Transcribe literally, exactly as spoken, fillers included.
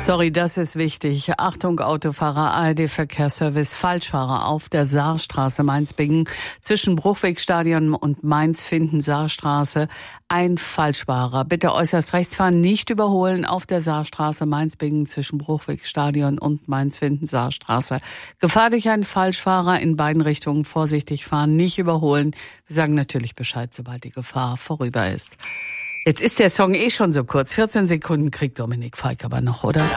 Sorry, das ist wichtig. Achtung, Autofahrer, A R D-Verkehrsservice, Falschfahrer auf der Saarstraße Mainz-Bingen zwischen Bruchwegstadion und Mainz-Finden-Saarstraße. Ein Falschfahrer. Bitte äußerst rechts fahren, nicht überholen auf der Saarstraße Mainz-Bingen zwischen Bruchwegstadion und Mainz-Finden-Saarstraße. Gefahr durch einen Falschfahrer in beiden Richtungen, vorsichtig fahren, nicht überholen. Wir sagen natürlich Bescheid, sobald die Gefahr vorüber ist. Jetzt ist der Song eh schon so kurz. vierzehn Sekunden kriegt Dominik Feick aber noch, oder?